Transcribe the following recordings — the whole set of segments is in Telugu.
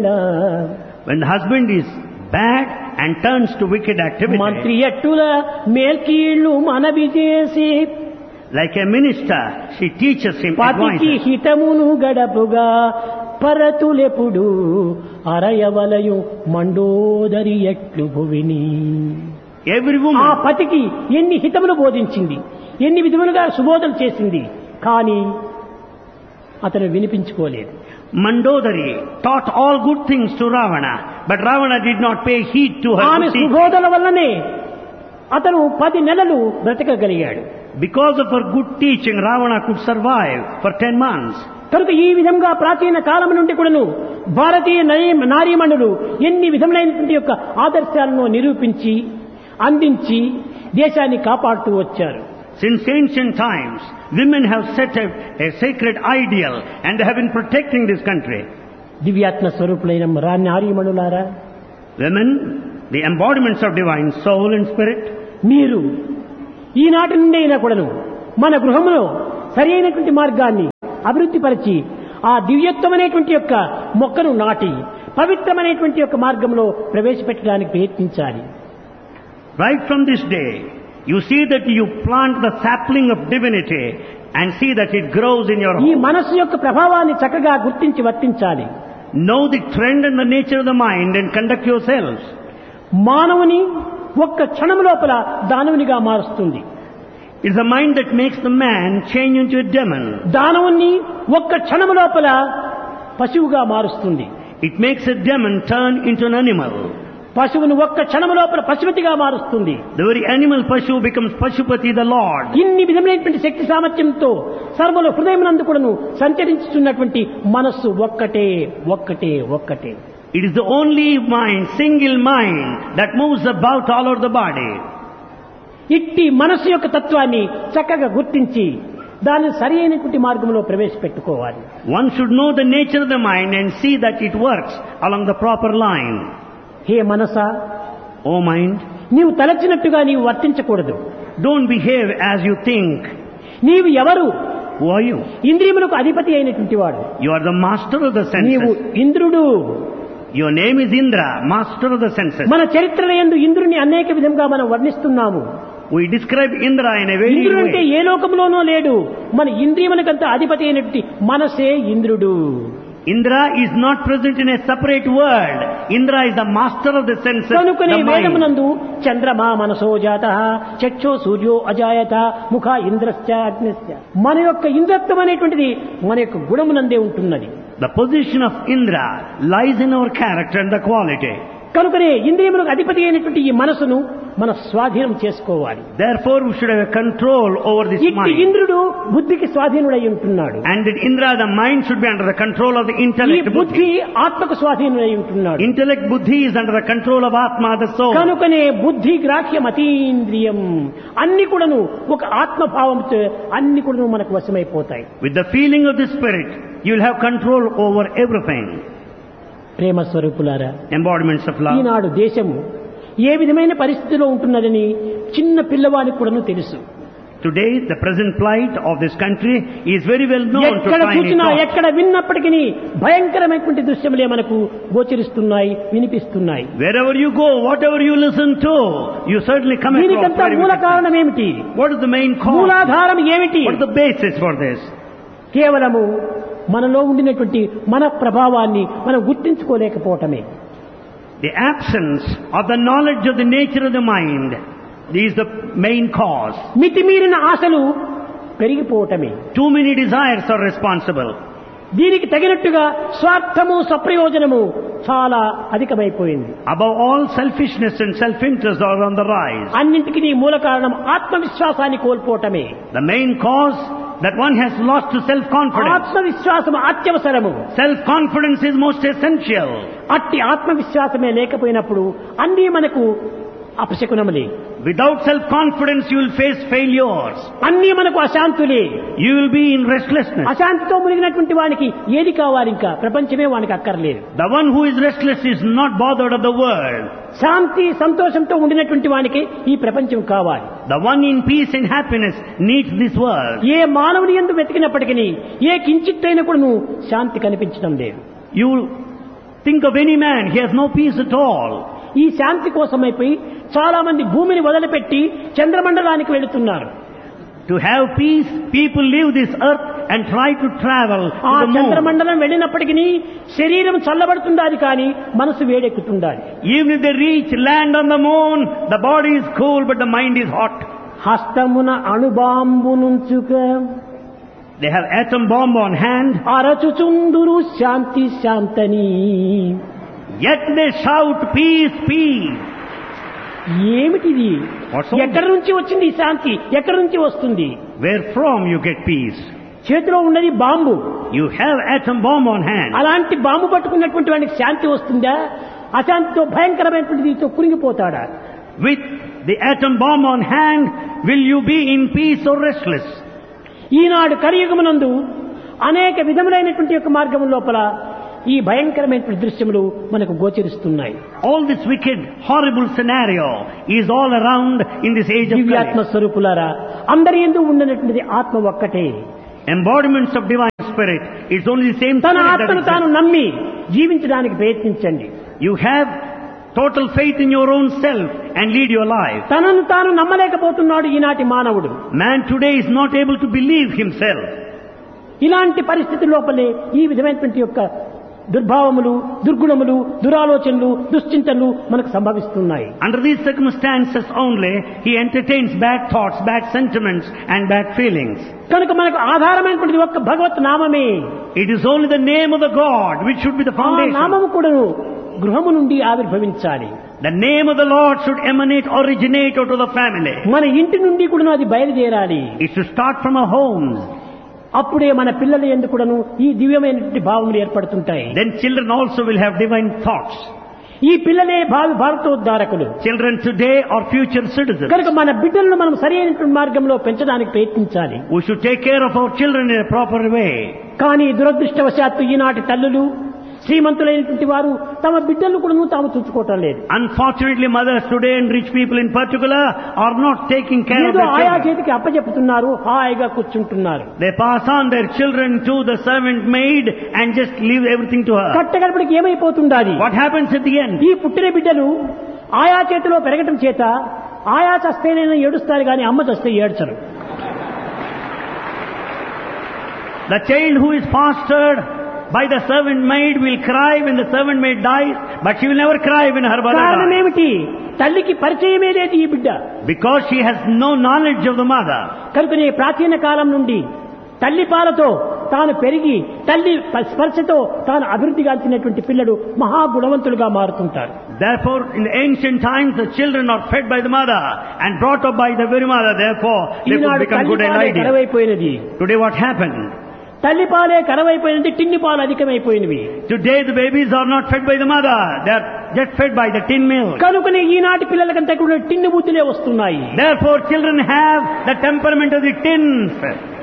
వేళ When the husband is bad and turns to wicked activity, మంత్రి ఎట్టుల మేల్కీళ్ళు మనవి చేసి like a minister, she teaches him, పతికి advises. హితమును గడపుగా పరతులెప్పుడు అరయవలయు Mandodari ఎట్లు భువిని. Every ఆ woman, పతికి ఎన్ని హితములు బోధించింది, ఎన్ని విధములుగా సుబోధన చేసింది, కానీ అతను వినిపించుకోలేదు. Mandodari taught all good things to Ravana, but Ravana did not pay heed to her ఆమె good teaching. సుబోధన వల్లనే అతను 10 నెలలు బ్రతకగలిగాడు. Because of her good teaching, Ravana could survive for 10 months. కనుక ఈ విధంగా ప్రాచీన కాలం నుండి కూడాను భారతీయ నారీమణులు ఎన్ని విధములైనటువంటి యొక్క ఆదర్శాలను నిరూపించి అందించి దేశాన్ని కాపాడుతూ వచ్చారు. Since ancient times, women have set a sacred ideal and they have been protecting this country. దివ్యాత్మ స్వరూపులైన నారీమణులారా, Women, the embodiments of divine soul and spirit, మీరు ఈనాటి నుండి అయినా కూడాను మన గృహంలో సరి అయినటువంటి మార్గాన్ని అభివృద్ధిపరిచి ఆ దివ్యత్వమైనటువంటి యొక్క మొక్కను నాటి పవిత్రమైనటువంటి యొక్క మార్గంలో ప్రవేశపెట్టడానికి ప్రయత్నించాలి. right from this day, you see that you plant the sapling of divinity and see that it grows in your ఈ home. మనస్సు యొక్క ప్రభావాన్ని చక్కగా గుర్తించి వర్తించాలి. Know the trend and the nature of the mind and conduct yourselves. మానవుని ఒక్క క్షణం లోపల దానవునిగా మారుస్తుంది. It's the mind that makes the man change into a demon. దానవుని ఒక్క క్షణం లోపల పశువుగా మారుస్తుంది. It makes a demon turn into an animal. పశువును ఒక్క క్షణం లోపల పశుపతిగా మారుస్తుంది. The very animal Pashu becomes Pashupati, the Lord. ఇన్ని విధమైనటువంటి శక్తి సామర్థ్యంతో సర్వల హృదయమునందు కూడాను సంచరించుతున్నటువంటి మనస్సు ఒక్కటే ఒక్కటే ఒక్కటే. It is the only mind, single mind, that moves about all over the body. ఇట్టి మనస్సు యొక్క తత్వాన్ని చక్కగా గుర్తించి దాన్ని సరి అయినటువంటి మార్గంలో ప్రవేశపెట్టుకోవాలి. One should know the nature of the mind and see that it works along the proper line. Hey Manasa, O mind, నీవు తలచినట్టుగా నీవు వర్తించకూడదు. don't behave as you think. నీవు ఎవరు? Who are you? ఇంద్రియములకు అధిపతి అయినటువంటి వాడు. You are the master of the నీవు senses. ఇంద్రుడు. Your name is Indra, master of the senses. మన చరిత్ర యందు ఇంద్రుని అనేక విధంగా మనం వర్ణిస్తున్నాము. We describe Indra in a very ఇంద్రుడు అంటే way. ఏ లోకంలోనూ లేడు. మన ఇంద్రియములకంతా అధిపతి అయినటువంటి మనసే ఇంద్రుడు. Indra is not present in a separate world. Indra is the master of the senses, కనుకనే the mind. వేదమునందు చంద్రమా మనసో జాతః చక్షో సూర్యో అజాయత ముఖ ఇంద్రశ్చ అగ్నిశ్చ. మన యొక్క ఇంద్రత్వం అనేటువంటిది మన యొక్క గుణమునందే ఉంటున్నది. The position of Indra lies in our character and the quality. కనుకనే ఇంద్రియములకు అధిపతి అయినటువంటి ఈ మనసును మన స్వాధీనం చేసుకోవాలి. Therefore, we should have a control over this ఇట్టి mind. ఇంద్రుడు బుద్ధికి స్వాధీనుడై ఉంటున్నాడు. And that Indra, the mind, should be under the control of the ఈ intellect. బుద్ధి ఆత్మకు స్వాధీనుడై ఉంటున్నాడు. Intellect buddhi is under the control of Atma, the soul. కనుకనే బుద్ధి గ్రాహ్యం అతీంద్రియం అన్ని కూడాను ఒక ఆత్మభావంతో అన్ని కూడాను మనకు వశమైపోతాయి. With the feeling of the spirit, you will have control over everything. ప్రేమ స్వరూపులారా, Embodiments of love. ఈనాడు దేశము ఏ విధమైన పరిస్థితిలో ఉంటున్నదని చిన్న పిల్లవాడికి కూడాను తెలుసు. Today, the present plight of this country is very well known to ఎక్కడ tiny చూసినా tots. ఎక్కడ విన్నప్పటికీ భయంకరమైనటువంటి దృశ్యములే మనకు గోచరిస్తున్నాయి, వినిపిస్తున్నాయి. Wherever you go, whatever you listen to, you certainly come across. దీనికంతా very మూల wicked కారణం ఏమిటి? things. What is the main cause? మూలాధారం ఏమిటి? What is the basis for this? కేవలము మనలో ఉండినటువంటి మన ప్రభావాన్ని మనం గుర్తించుకోలేకపోవటమే. The absence of the knowledge of the nature of the mind is the main cause. మితిమీరిన ఆశలు పెరిగిపోవటమే. Too many desires are responsible. దీనికి తగినట్టుగా స్వార్థము స్వప్రయోజనము చాలా అధికమైపోయింది. Above all, selfishness and self-interest are on the rise. అన్నింటికీ మూల కారణం ఆత్మవిశ్వాసాన్ని కోల్పోవటమే. The main cause that one has lost to self-confidence. ఆత్మవిశ్వాసం అత్యవసరము. Self-confidence is most essential. అట్టి ఆత్మవిశ్వాసమే లేకపోయినప్పుడు అన్నీ మనకు అపశకునములే. Without self-confidence, you will face failures. అన్నీ మనకు అశాంతులే. You will be in restlessness. అశాంతితో మునిగినటువంటి వానికి ఏది కావాలి? ఇంకా ప్రపంచమే వానికి అక్కర్లేదు. The one who is restless is not bothered of the world. శాంతి సంతోషంతో ఉండినటువంటి వానికి ఈ ప్రపంచం కావాలి. The one in peace and happiness needs this world. ఏ మానవుని యందు వెతికినప్పటికీ ఏ కించిత్తైనా కూడా శాంతి కనిపించడం లేదు. You Think of any man, he has no peace at all. ఈ శాంతి కోసమైపోయి చాలా మంది భూమిని వదిలిపెట్టి చంద్రమండలానికి వెళుతున్నారు. To have peace, people leave this earth and try to travel ఆ to the moon. చంద్రమండలం వెళ్ళినప్పటికీ శరీరం చల్లబడుతుండాలి కానీ మనసు వేడెక్కుతుండాలి. Even if they reach land on the moon, the body is cool but the mind is hot. హస్తమున అణుబాంబునుంచుక They have atom bomb on hand, అరచుచుందురు Shanti శాంతని. yet they shout peace, peace. ఏమిటిది? What's all ఎక్కడి నుంచి వచ్చింది ఈ శాంతి? ఎక్కడి నుంచి వస్తుంది? Where from you get peace? చేతిలో ఉన్నది bomb. You have atom bomb on hand. అలాంటి బాంబు పట్టుకున్నటువంటి వాడికి శాంతి వస్తుందా? అశాంతితో భయంకరమైనటువంటి దీంతో కురింగిపోతాడా? With the atom bomb on hand, will you be in peace or restless? ఈనాడు కలియుగమునందు అనేక విధములైనటువంటి యొక్క మార్గం లోపల ఈ భయంకరమైనటువంటి దృశ్యములు మనకు గోచరిస్తున్నాయి. All this wicked, horrible scenario is all around in this age of దివ్యాత్మ Kali. స్వరూపులారా, అందరి యందు ఉన్నటువంటిది ఆత్మ ఒక్కటే. Embodiments of divine spirit, it's only the same తన spirit that ఆత్మను తాను exists. నమ్మి జీవించడానికి ప్రయత్నించండి. You have total faith in your own self and lead your life. తనను తాను నమ్మలేకపోతున్నాడు ఈనాటి మానవుడు. Man today is not able to believe himself. ఇలాంటి పరిస్థితి లోపలే ఈ విధమైనటువంటి యొక్క దుర్భావములు, దుర్గుణములు, దురాలోచనలు, దుశ్చింతనలు మనకు సంభవిస్తున్నాయి. Under these circumstances only, he entertains bad thoughts, bad sentiments and bad feelings. కనుక మనకు ఆధారమైనటువంటి ఒక్క భగవత్ నామమే. It is only the name of the God which should be the ఆ foundation. నామము కూడాను గృహము నుండి ఆవిర్భవించాలి. The name of the Lord should emanate, originate out of the family. మన ఇంటి నుండి కూడాను అది బయలుదేరాలి. It should start from our homes. అప్పుడే మన పిల్లల యందు కూడాను ఈ దివ్యమైనటువంటి భావములు ఏర్పడుతుంటాయి. Then children also will have divine thoughts. ఈ పిల్లలే భావి భారతోద్ధారకులు. Children today are future citizens. కనుక మన బిడ్డలను మనం సరైనటువంటి మార్గంలో పెంచడానికి ప్రయత్నించాలి. We should take care of our children in a proper way. కానీ దురదృష్టవశాత్తు ఈనాటి తల్లులు, శ్రీమంతులైనటువంటి వారు తమ బిడ్డలను కూడా తాము చూసుకోవటం లేదు. Unfortunately, mothers today and rich people in particular are not taking care of ఏదో their ఆయా children. చేతికి అప్పచెప్పుతున్నారు, హాయిగా కూర్చుంటున్నారు. They pass on their children to the servant maid and just leave everything to her. కట్టగడపడికి ఏమైపోతుండాలి? What happens at the end? ఈ పుట్టిన బిడ్డలు ఆయా చేతిలో పెరగటం చేత ఆయా చస్తేనైనా ఏడుస్తారు కానీ అమ్మ చస్తే ఏడ్చరు. The child who is fostered by the servant maid will cry when the servant maid dies, but she will never cry when her mother కారణం dies. ఏమిటి? తల్లికి పరిచయమే లేదు ఈ బిడ్డ. Because she has no knowledge of the mother. కనుకనే ప్రాచీన కాలం నుండి తల్లి పాలతో తాను పెరిగి తల్లి స్పర్శతో తాను అభివృద్ధి గాంచినటువంటి పిల్లలు మహాగుణవంతులుగా మారుతుంటారు. Therefore, in the ancient times, the children are fed by the mother and brought up by the very mother. Therefore, they could Eenadu become తల్లి good and పాలే ideal. కరవైపోయినది. Today what happened? తల్లి పాలే కరవైపోయినది, టిన్ని పాలు అధికమైపోయినవి. Today the babies are not fed by the mother. They are just fed by the tin milk. కనుకనే ఈనాటి పిల్లలకంతా కూడా టిన్ని బుద్ధులే వస్తున్నాయి. Therefore, children have the temperament of the tins.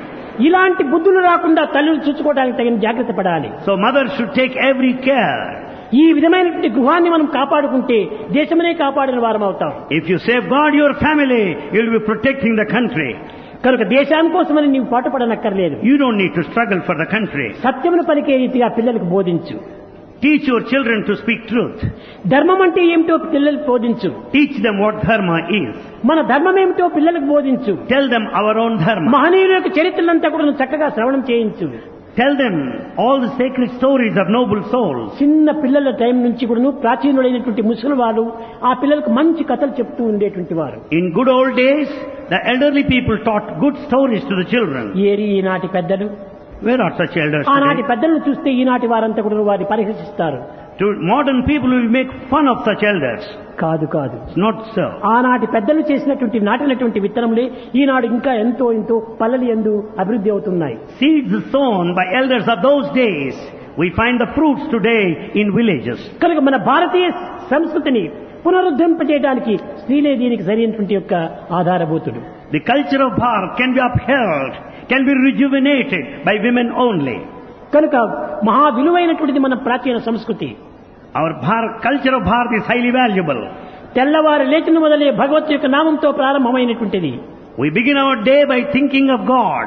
ఇలాంటి బుద్ధులు రాకుండా తల్లులు చూసుకోవడానికి తగిన జాగ్రత్త పడాలి. So mothers should take every care. ఈ విధమైనటువంటి గృహాన్ని మనం కాపాడుకుంటే దేశమనే కాపాడిన వారం అవుతాం. If you safeguard your family, you will be protecting the country. కనుక దేశాని కోసమని నీవు పాటుపడనక్కర్లేదు. You don't need to struggle for the country. సత్యమును పలికే రీతిగా పిల్లలకు బోధించు. Teach your children to speak truth. ధర్మం అంటే ఏమిటో పిల్లలకు బోధించు. Teach them what dharma is. మన ధర్మం ఏమిటో పిల్లలకు బోధించు. Tell them our own dharma. మహనీయుల యొక్క చరిత్రలంతా కూడా చక్కగా శ్రవణం చేయించు. Tell them all the sacred stories of noble souls. చిన్న పిల్లల టైం నుంచి కూడా ప్రాచీనులైనటువంటి ముసలి వాళ్ళు ఆ పిల్లలకు మంచి కథలు చెప్తూ ఉండేటువంటి వారు. In good old days, the elderly people taught good stories to the children. ఏరి ఈనాటి పెద్దలు? Where are such elders ఆనాటి today? పెద్దలను చూస్తే ఈనాటి వారంతా కూడా వారిని పరిహసిస్తారు. To modern people will make fun of such elders. కాదు కాదు, It's not so. ఆనాటి పెద్దలు చేసినటువంటి నాటినటువంటి విత్తనములే ఈనాడు ఇంకా ఎంతో ఎంతో పల్లెలు యందు అభివృద్ధి అవుతున్నాయి. Seeds sown by elders of those days, we find the fruits today in villages. కనుక మన భారతీయ సంస్కృతిని పునరుద్ధరింపజేయడానికి స్త్రీలే దీనికి సరైనటువంటి యొక్క ఆధారభూతుడు. The culture of Bharat can be upheld, can be rejuvenated by women only. కనుక మహా విలువైనటువంటిది మన ప్రాచీన సంస్కృతి. Our culture of Bharat is highly valuable. తెల్లవారు లేచిన మొదలే భగవత్ యొక్క నామంతో ప్రారంభమైనటువంటిది. We begin our day by thinking of God.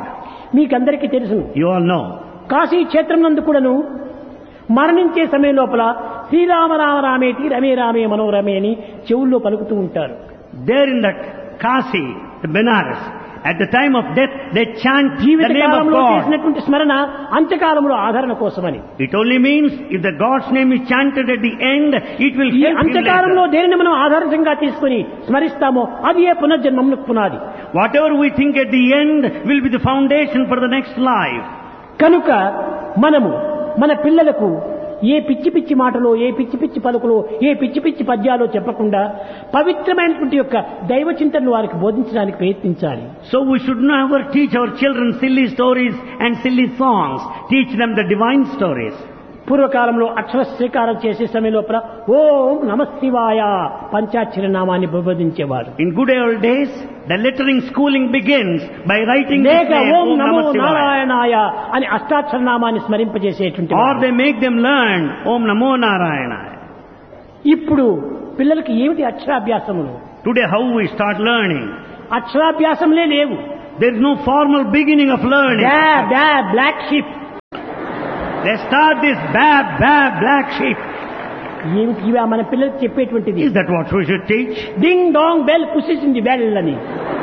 మీకందరికీ తెలుసు, You all know. కాశీ క్షేత్రం నందు కూడాను మరణించే సమయం లోపల శ్రీరామ రామ రామేటి రమే రామే మనోరమే అని చెవుల్లో పలుకుతూ ఉంటారు. There in that Kasi, the Benares, at the time of death, they chant the Jeevitha name of కాలంలో God. చేసినటువంటి స్మరణ అంత్యకాలంలో ఆదరణ కోసమని. It only means if the God's name is chanted at the end, it will ఈ help him అంత్యకాలంలో later. దేనిని మనం ఆధారంగా తీసుకుని స్మరిస్తామో అది ఏ పునర్జన్మమునకు పునాది. Whatever we think at the end will be the foundation for the next life. కనుక మనము మన పిల్లలకు ఏ పిచ్చి పిచ్చి మాటలో, ఏ పిచ్చి పిచ్చి పలుకులో, ఏ పిచ్చి పిచ్చి పద్యాలో చెప్పకుండా పవిత్రమైనటువంటి యొక్క దైవ చింతనను వారికి బోధించడానికి ప్రయత్నించాలి. So we should never teach our children silly stories and silly songs. Teach them the divine stories. పూర్వకాలంలో అక్షర స్వీకారం చేసే సమయం లోపల ఓం నమ శివాయ పంచాక్షర నామాన్ని ప్రబోధించేవారు. In good old days, the lettering schooling begins by writing this లేక name, ఓం Om నమో Namah Shivaya. నారాయణాయ అని అష్టాక్షర నామాన్ని స్మరింపజేసేటువంటి Or వారు. they make them learn Om Namo Narayana. ఇప్పుడు పిల్లలకి ఏమిటి అక్షరాభ్యాసములు? Today how we start learning? అక్షరాభ్యాసంలే లేవు. There is no formal beginning of learning. Black ship. They start this bab, black sheep. ఏమిటి ఇవి మన పిల్లలకి చెప్పేటువంటిది? Is that what we should teach? Ding dong bell pushes in the bell అని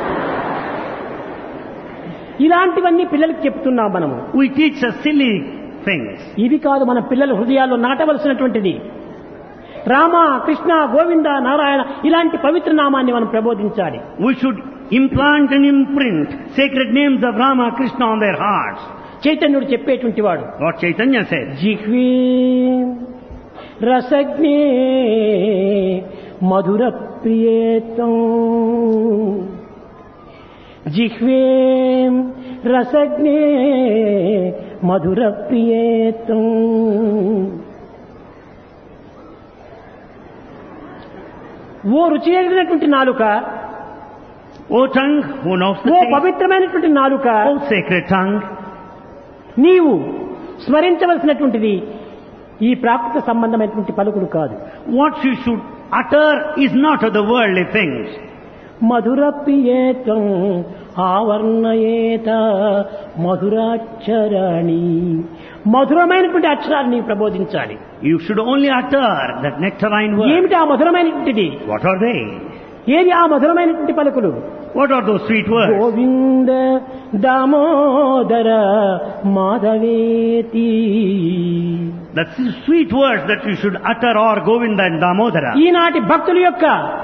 ఇలాంటివన్నీ పిల్లలకి చెప్తున్నాం మనము. We teach the silly things. ఇవి కాదు మన పిల్లల హృదయాల్లో నాటవలసినటువంటిది. రామ, కృష్ణ, గోవింద, నారాయణ ఇలాంటి పవిత్ర నామాన్ని మనం ప్రబోధించాలి. We should implant and imprint sacred names of Rama, Krishna on their hearts. చైతన్యుడు చెప్పేటువంటి వాడు What Chaitanya said. జిహ్వే రసజ్ఞే మధుర ప్రియేతం, జిహ్వే రసజ్ఞే మధుర ప్రియేతం. ఓ రుచి ఎరిగినటువంటి నాలుక, O tongue, who knows the oh taste? పవిత్రమైనటువంటి నాలుక, O sacred tongue, నీవు స్మరించవలసినటువంటిది ఈ ప్రాకృత సంబంధమైనటువంటి పలుకులు కాదు. what you should utter is not of the worldly things. మధుర ప్రియేతం ఆవర్ణయేత మధురాక్షరాణి, మధురమైనటువంటి అక్షరాన్ని నీవు ప్రబోధించాలి. You should only utter that nectarine word. ఏమిటి ఆ మధురమైనటువంటిది? What are they? ఏది ఆ మధురమైనటువంటి పలుకులు? What are those sweet words? Govinda Damodara మాధవేతి. That's the sweet words that you should utter, or Govinda and Damodara. ఈనాటి భక్తుల యొక్క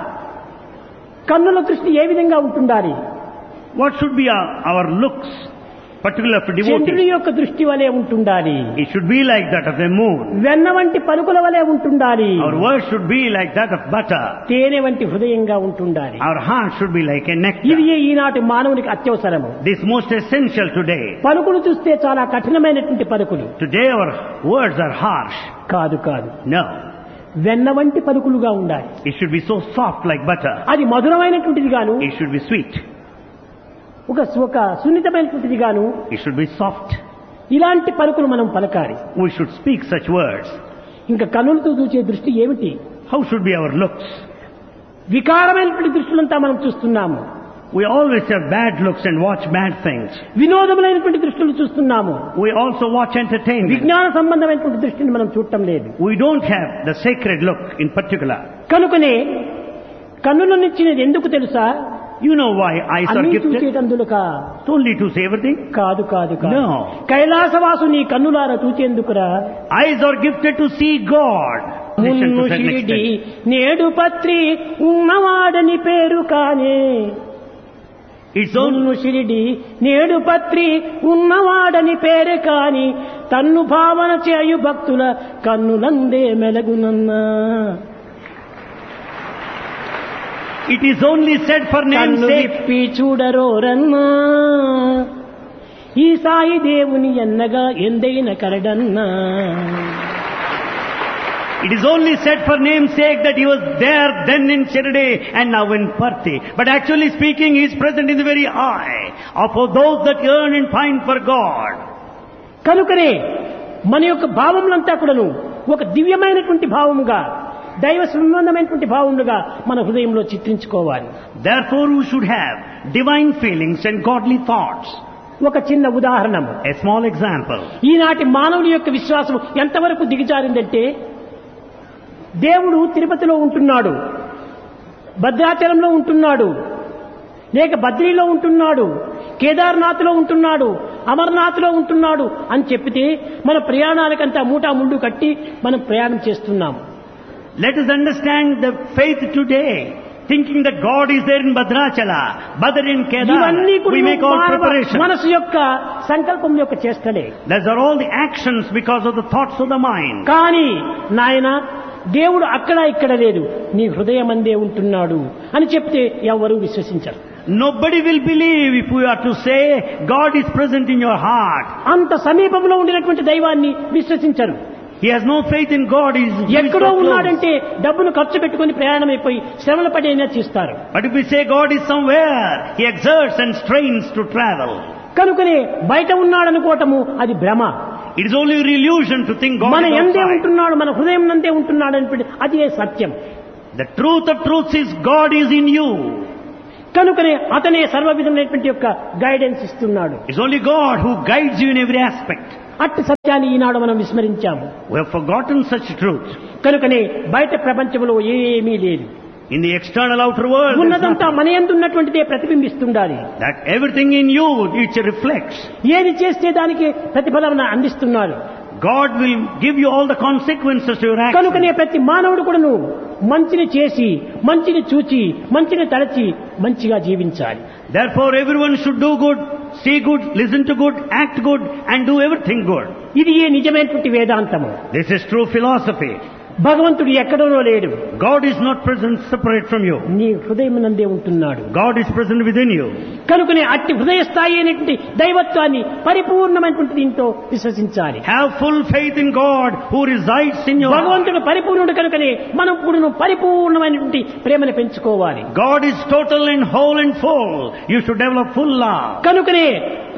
కన్నుల దృష్టి ఏ విధంగా ఉంటుండాలి? What should be our looks, particular for చంద్రుని devotees? యొక్క దృష్టి వలె ఉంటుండాలి. It should be like that of the moon. వెన్న వంటి పలుకుల వలె ఉంటుండాలి. Our words should be like that of butter. తేనె వంటి హృదయంగా ఉంటుండాలి. Our heart should be like a nectar. ఇది ఈనాటి మానవునికి అత్యవసరము. This is most essential today. పలుకులు చూస్తే చాలా కఠినమైనటువంటి పలుకులు. Today our words are harsh. కాదు కాదు, No. వెన్న వంటి పలుకులుగా ఉండాలి. It should be so soft like butter. అది మధురమైనటువంటిది గాను, It should be sweet. ఒక సున్నితమైనటువంటిది గాను, It should be soft. ఇలాంటి పలుకులు మనం పలకాలి. We should speak such words. ఇంకా కన్నులతో చూసే దృష్టి ఏమిటి? How should be our looks? వికారమైనటువంటి దృష్టిలంతా మనం చూస్తున్నాము. We always have bad looks and watch bad things. వినోదములైనటువంటి దృష్టిలు చూస్తున్నాము. We also watch entertainment. విజ్ఞాన సంబంధమైనటువంటి దృష్టిని మనం చూడటం లేదు. We don't have the sacred look in particular. కనుకనే కన్నులనిచ్చినది ఎందుకు తెలుసా? You know why eyes are అన్నీ gifted? చూచేటందులక It's only to see everything. కాదు కాదు కాదు. No. కైలాసవాసు నీ కన్నులార చూచేందుకురా. Eyes are gifted to see God. Listen Munnu to that next Shirdi step. నేడు పత్రి ఉన్నవాడని పేరు కానే. It's only మున్ను షిరిడి నేడు పత్రి ఉన్నవాడని పేరు కాని తన్ను భావన చేయు భక్తుల కన్నులందే మెలగునన్నా. it is only said for name's కన్ను sake. విప్పి చూడరోరన్నా ఈ సాయి దేవుని ఎన్నగా ఎందైన కరడన్నా. It is only said for name's sake that he was there then in Shirdi and now in Parthi. But actually speaking, he is present in the very eye of those that yearn and pine for God. కనుకనే మన యొక్క భావములంతా కూడాను ఒక దివ్యమైనటువంటి భావముగా, దైవ సంబంధమైనటువంటి భావములుగా మన హృదయంలో చిత్రించుకోవాలి. Therefore we should have divine feelings and godly thoughts. ఒక చిన్న ఉదాహరణము, A small example. ఈనాటి మానవుని యొక్క విశ్వాసం ఎంతవరకు దిగజారిందంటే దేవుడు తిరుపతిలో ఉంటున్నాడు, భద్రాచలంలో ఉంటున్నాడు, లేక బద్రీలో ఉంటున్నాడు, కేదార్నాథ్లో ఉంటున్నాడు, అమర్నాథ్లో ఉంటున్నాడు అని చెప్పితే మన ప్రయాణాలకంతా మూటా ముండు కట్టి మనం ప్రయాణం చేస్తున్నాం. Let us understand the faith today, thinking that God is there in Bhadrachala, Badr in Kedar. ఇవన్నీ We make all కూడా preparations. మనసు యొక్క సంకల్పం యొక్క చేష్టలే. Those are all the actions because of the thoughts of the mind. కానీ నాయన దేవుడు అక్కడ ఇక్కడ లేదు, నీ హృదయమందే ఉంటున్నాడు అని చెప్తే ఎవరు విశ్వసించరు. Nobody will believe if we are to say God is present in your heart. అంత సమీపంలో ఉండినటువంటి దైవాన్ని విశ్వసించరు. He has no faith in God. He is ఎక్కడో so close. ఉన్నాడంటే డబ్బును ఖర్చు పెట్టుకుని ప్రయాణమైపోయి శ్రమల పడైనా చేస్తారు. But if we say God is somewhere, he exerts and strains to travel. కనుకనే బయట ఉన్నాడనుకోవటము అది భ్రమ. It is only an illusion to think God మన is ఎందే outside. ఉంటున్నాడు, మన హృదయం నందే ఉంటున్నాడు అని అది సత్యం. The truth of truths is God is in you. కనుకనే అతనే సర్వ విధమైనటువంటి యొక్క గైడెన్స్ ఇస్తున్నాడు. It's only God who guides you in every aspect. అట్టి సత్యాన్ని ఈనాడు మనం విస్మరించాము. We have forgotten such truth. కనుకనే బయట ప్రపంచంలో ఏమీ లేదు. In the external outer world, there's ఉన్నదంతా nothing. మన యందు ఉన్నటువంటిదే ప్రతిబింబిస్తుండాలి. That everything in you, it reflects. ఏది చేస్తే దానికి ప్రతిఫలం అందిస్తున్నారు. God will give you all the consequences to your కనుకనే actions. ప్రతి మానవుడు కూడాను మంచిని చేసి, మంచిని చూచి, మంచిని తలచి మంచిగా జీవించాలి. Therefore, everyone should do good, see good, listen to good, act good, and do everything good. ఇది ఏ నిజమైనటువంటి వేదాంతము. This is true philosophy. భగవంతుడు ఎక్కడో లేడు, God is not present separate from you. నీ హృదయం నందే ఉంటున్నాడు. God is present within you. కనుకనే అట్టి హృదయ స్థాయి అయినటువంటి దైవత్వాన్ని పరిపూర్ణమైనటువంటి దీంతో విశ్వసించాలి. Have full faith in God who resides in your heart. భగవంతుడు పరిపూర్ణుడు కనుకనే మనం కూడా పరిపూర్ణమైనటువంటి ప్రేమను పెంచుకోవాలి. God is total and whole and full. You should develop full love. కనుకనే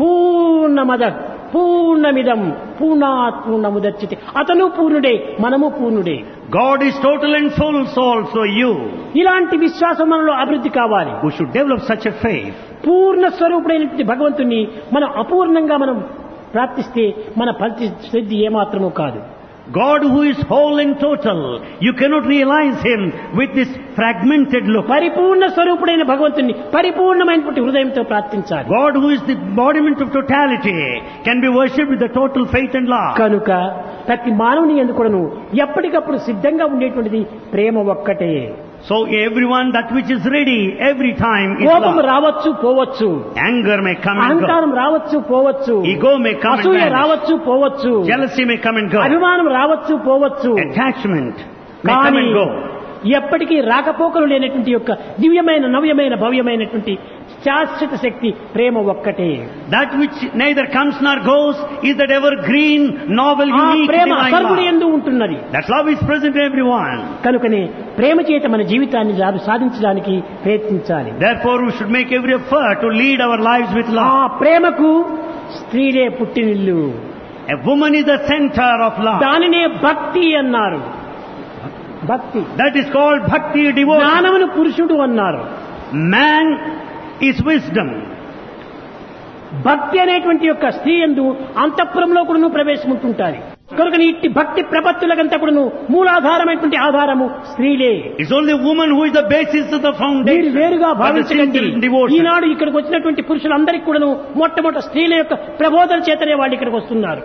పూర్ణమద పూర్ణమిదం పూర్ణాత్ పూర్ణముదచ్యతే. అతను పూర్ణుడే, మనము పూర్ణుడే. God is total and full, so also you. ఇలాంటి విశ్వాసం మనలో అభివృద్ధి కావాలి. We should develop such a faith. పూర్ణ స్వరూపుడైనటువంటి భగవంతుని మనం అపూర్ణంగా మనం ప్రార్థిస్తే మన పరిస్థితి ఏమాత్రమూ కాదు. God who is whole and total, you cannot realize him with this fragmented look. పరిపూర్ణ స్వరూపుడైన భగవంతుని పరిపూర్ణమైనటువంటి హృదయంతో ప్రార్థించాలి. God who is the embodiment of totality can be worshipped with the total faith and love. కనుక ప్రతి మానవుని యందు కూడాను ఎప్పటికప్పుడు సిద్ధంగా ఉండేటువంటిది ప్రేమ ఒక్కటే. So everyone, that which is ready every time is కోపం love. రావచ్చు పోవచ్చు, Anger may come and go. అహంకారం రావచ్చు పోవచ్చు, Ego may come and అసూయ vanish. రావచ్చు పోవచ్చు, Jealousy may come and go. అభిమానం రావచ్చు పోవచ్చు. Attachment may come కానీ and go. ఎప్పటికీ రాకపోకలు లేనటువంటి యొక్క దివ్యమైన నవ్యమైన భవ్యమైనటువంటి శాశ్వత శక్తి ప్రేమ ఒక్కటే. That which neither comes nor goes is that evergreen, novel, ఆ unique, ప్రేమ divine సర్వుని love. యందు ఉంటున్నది. That love is present in everyone. కనుకనే ప్రేమ చేత మన జీవితాన్ని సాధించడానికి ప్రయత్నించాలి. Therefore, we should make every effort to lead our lives with ఆ love. ప్రేమకు స్త్రీలే పుట్టినిల్లు. A woman is the center of love. దానినే భక్తి అన్నారు. భక్తి. That is called bhakti, devotion. జ్ఞానమును పురుషుడు అన్నారు. Man is wisdom. భక్తి అనేటువంటి యొక్క స్త్రీ యందు అంతఃపురంలో కూడా ప్రవేశం ఉంటుంటారు. కనుక ఇట్టి భక్తి ప్రపత్తులకంతా కూడా మూలాధారమైనటువంటి ఆధారము స్త్రీలే. It's only woman who is the basis of the మీరు foundation. వేరుగా But the భావించకండి. sincere devotion. ఈనాడు ఇక్కడికి వచ్చినటువంటి పురుషులందరికీ కూడాను మొట్టమొదటి స్త్రీల యొక్క ప్రబోధన చేతనే వాళ్ళు ఇక్కడికి వస్తున్నారు.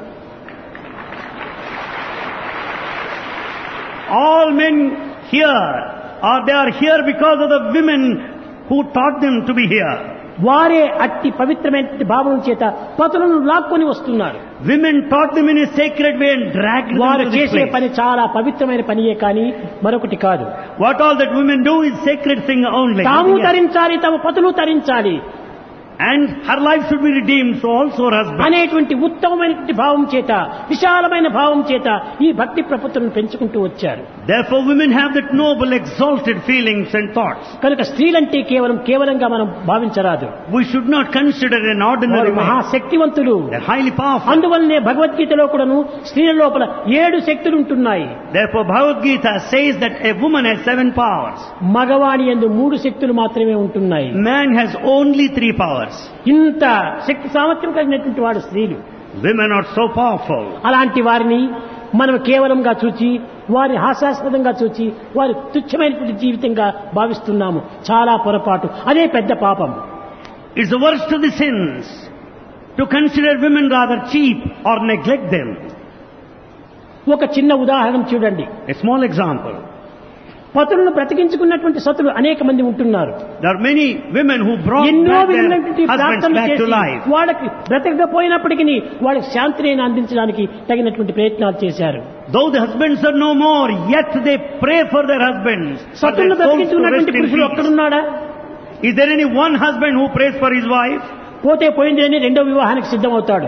All men here, or they are here because of the women who taught them to be here. వారే అట్టి పవిత్రమైన భావం చేత పతులను లాక్కొని వస్తున్నారు. Women taught them in a sacred way and dragged them వారు to this చేసే place. పని చాలా పవిత్రమైన పనియే కానీ మరొకటి కాదు. What all that women do is sacred thing only. తాము Nothing else. తరించాలి, తమ పతులు తరించాలి And her life should be redeemed, so also her husband. అనేటువంటి ఉత్తమమైనటువంటి భావం చేత, విశాలమైన భావం చేత ఈ భక్తి ప్రపత్తులను పెంచుకుంటూ వచ్చారు. Therefore, women have that noble, exalted feelings and thoughts. కనుక స్త్రీలంటే కేవలంగా మనం భావించరాదు. We should not consider an వారు ordinary man. మహాశక్తివంతులు. They're highly powerful. అందువల్లనే భగవద్గీతలో కూడాను స్త్రీల లోపల 7 శక్తులు ఉంటున్నాయి. Therefore, Bhagavad Gita says that a woman has 7 powers. మగవాణి యందు 3 శక్తులు మాత్రమే ఉంటున్నాయి. Man has only 3 powers. ఇంత శక్తి సామర్థ్యం కలిగినటువంటి వాడు స్త్రీలు. Women are so powerful. అలాంటి వారిని మనం కేవలంగా చూచి వారి హాస్యాస్పదంగా చూచి వారి తుచ్చమైనటువంటి జీవితంగా భావిస్తున్నాము. చాలా పొరపాటు. అదే పెద్ద పాపం. It's the worst of the sins to consider women rather cheap or neglect them. ఒక చిన్న ఉదాహరణ చూడండి. A small example. పతులను బ్రతికించుకున్నటువంటి సతులు అనేక మంది ఉంటున్నారు. There are many women who brought ఎన్నో back their విధమైనటువంటి husbands ప్రార్థనలు back to చేసి life. వాళ్ళకి బ్రతకకపోయినప్పటికీ వాళ్ళకి శాంతిని అందించడానికి తగినటువంటి ప్రయత్నాలు చేశారు. Though the husbands are no more, yet they pray for their husbands. for their సతులను souls to బ్రతికించుకున్నటువంటి rest in పురుషులు peace. ఒక్కడున్నాడా? Is there any one husband who prays for his wife? పోతే పోయింది అని రెండో వివాహానికి సిద్ధమవుతాడు.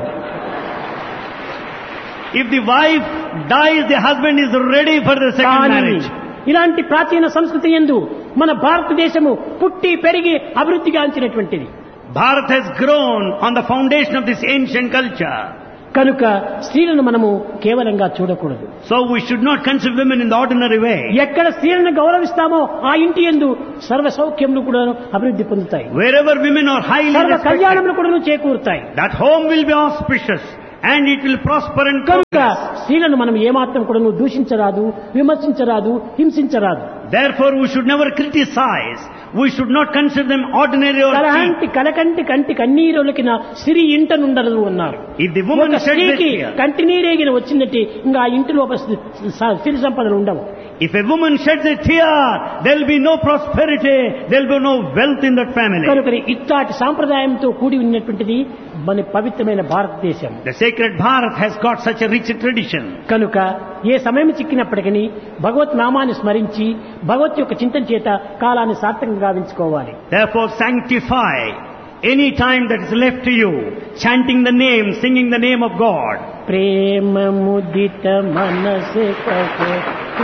If the wife dies, the husband is ready for the second కానీ marriage. ఇలాంటి ప్రాచీన సంస్కృతి యందు మన భారతదేశము పుట్టి పెరిగి అభివృద్ధిగాంచినటువంటిది. Bharat has grown on the foundation of this ancient culture. కనుక స్త్రీలను మనము కేవలంగా చూడకూడదు. So we should not consider women in the ordinary way. ఎక్కడ స్త్రీలను గౌరవిస్తామో ఆ ఇంటి యందు సర్వ సౌఖ్యములు కూడా అభివృద్ధి పొందుతాయి. Wherever women are highly సర్వ respected, కళ్యాణములు కూడా చేకూరుతాయి. that home will be auspicious and it will prosper and కనుక progress. స్త్రీలను మనం ఏమాత్రం కూడా దూషించరాదు, విమర్శించరాదు, హింసించరాదు. Therefore we should never criticize. We should not consider them ordinary or cheap. కలకంటి కంటి కన్నీరులకిన సిరి ఇంట నుండదు అన్నారు. If the woman ఒక sheds a స్త్రీకి tear, కంటి నీరేగిన వచ్చిందంటే ఇంకా ఆ ఇంటిలో సిరి సంపదలు ఉండవు. if a woman sheds a tear, there will be no prosperity, there will be no wealth in that family. కనుక ఇట్లాంటి సాంప్రదాయంతో కూడి ఉన్నటువంటిది మన పవిత్రమైన భారతదేశం. The sacred Bharat has got such a rich tradition. కనుక ఏ సమయం చిక్కినప్పటికీ భగవత్ నామాన్ని స్మరించి భగవత్ యొక్క చింతన చేత కాలాన్ని సార్థకంగా గావించుకోవాలి. Therefore sanctify any time that is left to you, chanting the name, singing the name of God. ప్రేమ ముదిత మనసే